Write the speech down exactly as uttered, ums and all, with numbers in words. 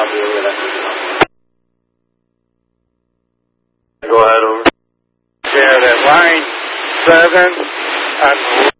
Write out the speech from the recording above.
copy over that. Go ahead over. Yeah, that line seven and